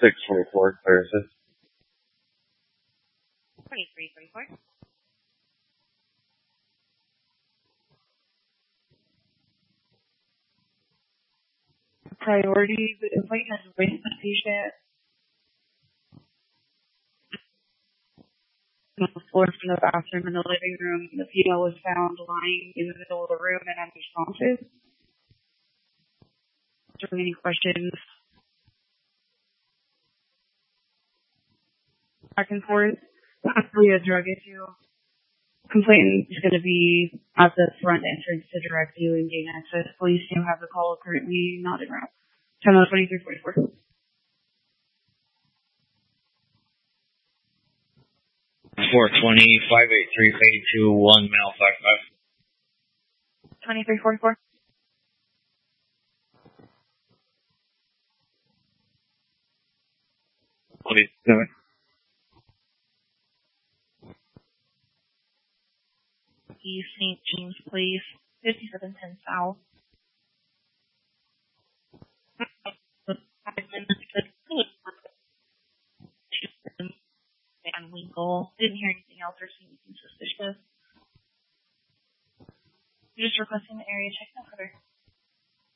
624, clear assist. 2334. Priority, the inmate has raped the patient on the floor from the bathroom in the living room. The fetal was found lying in the middle of the room and unresponsive. Are there any questions? Back and forth. Possibly a drug issue. Complainant is going to be at the front entrance to direct you and gain access. Police do have the call currently not in route. 10-2344. 420, 583, 821, male 55. 2344. Please, go ahead. East St. James Place, 5710 South. Legal. Didn't hear anything else or see anything suspicious. You're just requesting the area check, no further.